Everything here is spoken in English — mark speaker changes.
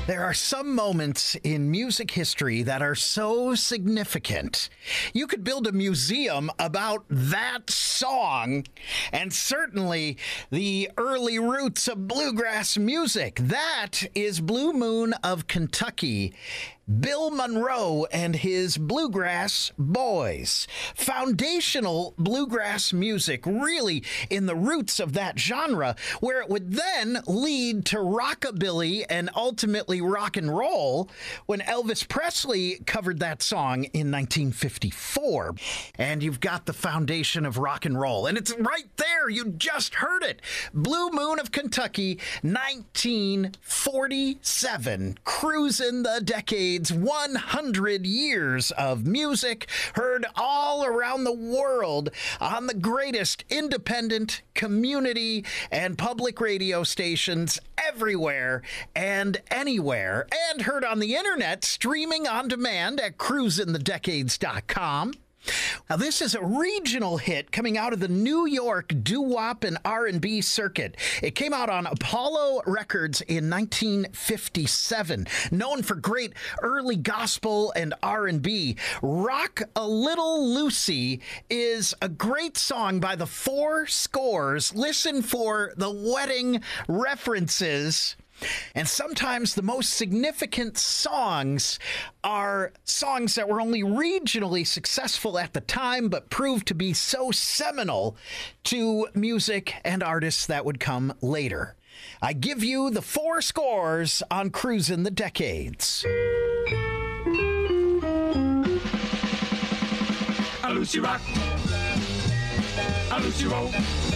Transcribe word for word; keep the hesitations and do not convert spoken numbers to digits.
Speaker 1: There are some moments in music history that are so significant. You could build a museum about that song, and certainly the early roots of bluegrass music. That is Blue Moon of Kentucky. Bill Monroe and his Bluegrass Boys. Foundational bluegrass music, really in the roots of that genre, where it would then lead to rockabilly and ultimately rock and roll when Elvis Presley covered that song in nineteen fifty-four. And you've got the foundation of rock and roll, and it's right there. You just heard it. Blue Moon of Kentucky, nineteen forty-seven, cruising the decades. one hundred years of music heard all around the world on the greatest independent, community, and public radio stations everywhere and anywhere, and heard on the internet streaming on demand at cruisin the decades dot com. Now, this is a regional hit coming out of the New York doo-wop and R and B circuit. It came out on Apollo Records in nineteen fifty-seven. Known for great early gospel and R and B, Rock a Little Lucy is a great song by the Four Scores. Listen for the wedding references. And sometimes the most significant songs are songs that were only regionally successful at the time, but proved to be so seminal to music and artists that would come later. I give you the Four Scores on Cruisin' the Decades.
Speaker 2: A Lucy rock, a Lucy roll.